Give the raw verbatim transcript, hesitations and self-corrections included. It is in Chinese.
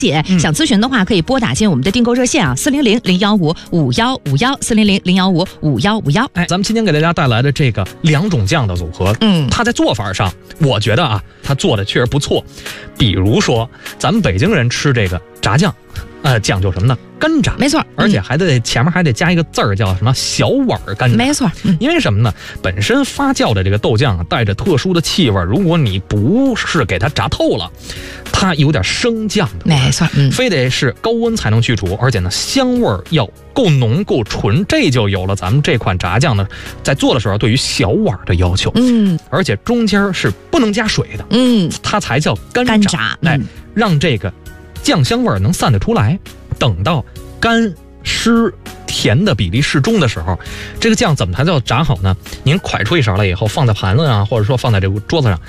解，想咨询的话可以拨打进我们的订购热线啊，四零零零幺五五幺五幺，四零零零幺五五幺五幺。 哎，咱们今天给大家带来的这个两种酱的组合，嗯，它在做法上，我觉得啊，它做的确实不错。比如说，咱们北京人吃这个炸酱，呃，讲究什么呢？干炸， 没错， 而且还得、嗯、前面还得加一个字儿叫什么小碗干炸， 没错、嗯。 因为什么呢？本身发酵的这个豆酱啊，带着特殊的气味，如果你不是给它炸透了，它有点生酱的， 没错，嗯， 非得是高温才能去除，而且呢，香味要够浓够纯，这就有了咱们这款炸酱呢，在做的时候对于小碗的要求，嗯，而且中间是不能加水的，嗯，它才叫干炸， 干炸， 哎、嗯，让这个酱香味能散得出来。等到干湿甜的比例适中的时候，这个酱怎么才叫炸好呢？您蒯出一勺来以后，放在盘子上，或者说放在这个桌子上，